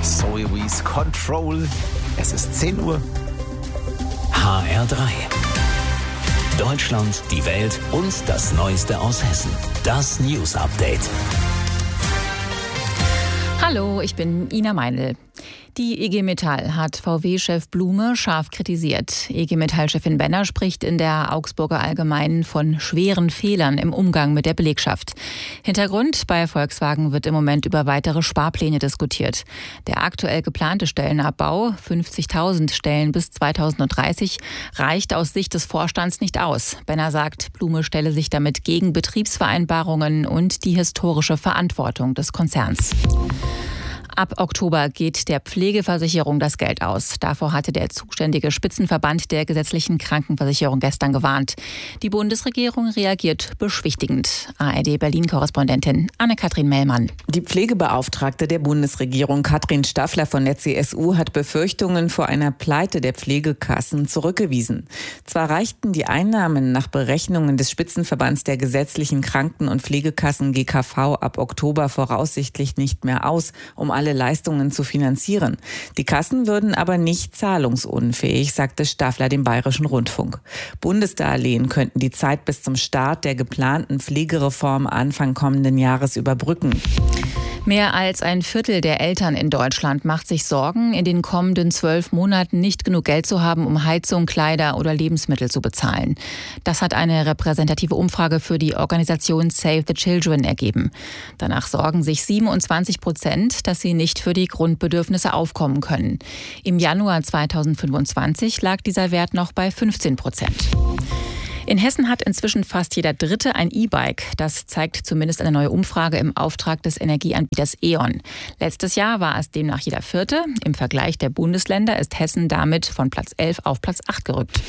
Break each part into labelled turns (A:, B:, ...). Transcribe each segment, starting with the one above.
A: Zoe Wees Control. Es ist 10 Uhr.
B: HR3. Deutschland, die Welt und das Neueste aus Hessen. Das News Update.
C: Hallo, ich bin Ina Meinl. Die IG Metall hat VW-Chef Blume scharf kritisiert. IG Metall-Chefin Benner spricht in der Augsburger Allgemeinen von schweren Fehlern im Umgang mit der Belegschaft. Hintergrund: bei Volkswagen wird im Moment über weitere Sparpläne diskutiert. Der aktuell geplante Stellenabbau, 50.000 Stellen bis 2030, reicht aus Sicht des Vorstands nicht aus. Benner sagt, Blume stelle sich damit gegen Betriebsvereinbarungen und die historische Verantwortung des Konzerns. Ab Oktober geht der Pflegeversicherung das Geld aus. Davor hatte der zuständige Spitzenverband der gesetzlichen Krankenversicherung gestern gewarnt. Die Bundesregierung reagiert beschwichtigend. ARD-Berlin-Korrespondentin Anne-Kathrin Mellmann.
D: Die Pflegebeauftragte der Bundesregierung Katrin Staffler von der CSU hat Befürchtungen vor einer Pleite der Pflegekassen zurückgewiesen. Zwar reichten die Einnahmen nach Berechnungen des Spitzenverbands der gesetzlichen Kranken- und Pflegekassen GKV ab Oktober voraussichtlich nicht mehr aus, um alle Leistungen zu finanzieren. Die Kassen würden aber nicht zahlungsunfähig, sagte Staffler dem Bayerischen Rundfunk. Bundesdarlehen könnten die Zeit bis zum Start der geplanten Pflegereform Anfang kommenden Jahres überbrücken.
C: Mehr als ein Viertel der Eltern in Deutschland macht sich Sorgen, in den kommenden 12 Monaten nicht genug Geld zu haben, um Heizung, Kleider oder Lebensmittel zu bezahlen. Das hat eine repräsentative Umfrage für die Organisation Save the Children ergeben. Danach sorgen sich 27%, dass sie nicht für die Grundbedürfnisse aufkommen können. Im Januar 2025 lag dieser Wert noch bei 15%. In Hessen hat inzwischen fast jeder Dritte ein E-Bike. Das zeigt zumindest eine neue Umfrage im Auftrag des Energieanbieters E.ON. Letztes Jahr war es demnach jeder Vierte. Im Vergleich der Bundesländer ist Hessen damit von Platz 11 auf Platz 8 gerückt.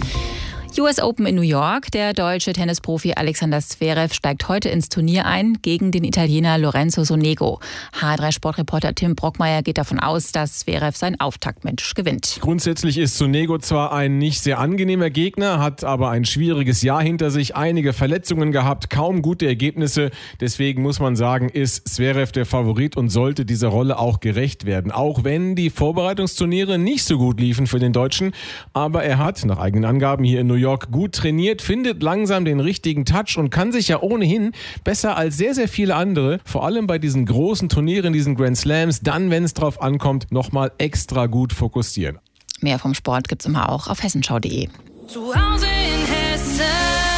C: US Open in New York. Der deutsche Tennisprofi Alexander Zverev steigt heute ins Turnier ein gegen den Italiener Lorenzo Sonego. HR3-Sportreporter Tim Brockmeier geht davon aus, dass Zverev sein Auftaktmatch gewinnt.
E: Grundsätzlich ist Sonego zwar ein nicht sehr angenehmer Gegner, hat aber ein schwieriges Jahr hinter sich, einige Verletzungen gehabt, kaum gute Ergebnisse. Deswegen muss man sagen, ist Zverev der Favorit und sollte dieser Rolle auch gerecht werden. Auch wenn die Vorbereitungsturniere nicht so gut liefen für den Deutschen. Aber er hat nach eigenen Angaben hier in New York gut trainiert, findet langsam den richtigen Touch und kann sich ja ohnehin besser als sehr, sehr viele andere, vor allem bei diesen großen Turnieren, diesen Grand Slams, dann, wenn es drauf ankommt, nochmal extra gut fokussieren.
C: Mehr vom Sport gibt's immer auch auf hessenschau.de.
F: Zu Hause in Hessen.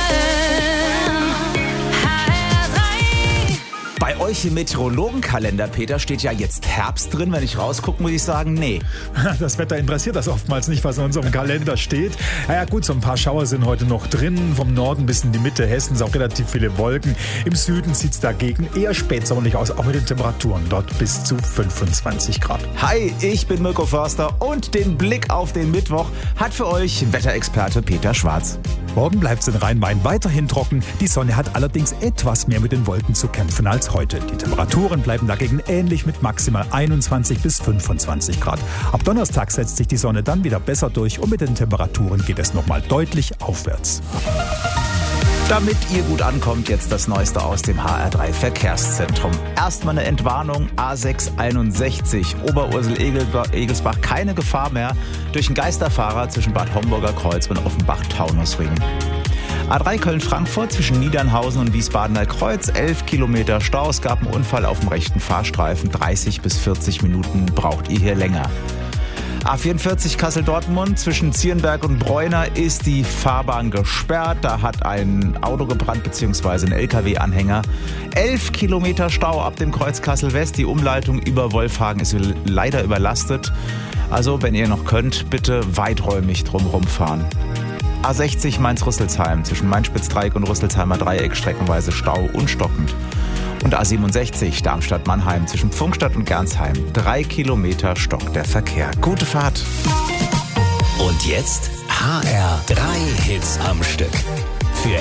A: Bei euch im Meteorologenkalender, Peter, steht ja jetzt Herbst drin. Wenn ich rausgucke, muss ich sagen, nee.
G: Das Wetter interessiert das oftmals nicht, was in unserem Kalender steht. Ja gut, so ein paar Schauer sind heute noch drin. Vom Norden bis in die Mitte Hessens auch relativ viele Wolken. Im Süden sieht es dagegen eher spätsommerlich aus, auch mit den Temperaturen dort bis zu 25 Grad.
A: Hi, ich bin Mirko Förster und den Blick auf den Mittwoch hat für euch Wetterexperte Peter Schwarz.
G: Morgen bleibt es in Rhein-Main weiterhin trocken. Die Sonne hat allerdings etwas mehr mit den Wolken zu kämpfen als heute. Die Temperaturen bleiben dagegen ähnlich mit maximal 21 bis 25 Grad. Ab Donnerstag setzt sich die Sonne dann wieder besser durch und mit den Temperaturen geht es nochmal deutlich aufwärts.
A: Damit ihr gut ankommt, jetzt das Neueste aus dem HR3 Verkehrszentrum. Erstmal eine Entwarnung, A6 61, Oberursel-Egelsbach, keine Gefahr mehr durch einen Geisterfahrer zwischen Bad Homburger Kreuz und Offenbach-Taunusring. A3 Köln-Frankfurt zwischen Niedernhausen und Wiesbadener Kreuz, 11 Kilometer Stau. Es gab einen Unfall auf dem rechten Fahrstreifen, 30 bis 40 Minuten braucht ihr hier länger. A44 Kassel-Dortmund zwischen Zierenberg und Bräuner ist die Fahrbahn gesperrt. Da hat ein Auto gebrannt bzw. ein LKW-Anhänger. 11 Kilometer Stau ab dem Kreuz Kassel-West. Die Umleitung über Wolfhagen ist leider überlastet. Also wenn ihr noch könnt, bitte weiträumig drumherum fahren. A60 Mainz-Rüsselsheim zwischen Main-Spitz-Dreieck und Rüsselsheimer Dreieck streckenweise Stau und stockend. Und A67 Darmstadt-Mannheim zwischen Pfungstadt und Gernsheim. 3 Kilometer stockt der Verkehr. Gute Fahrt.
B: Und jetzt HR3 Hits am Stück.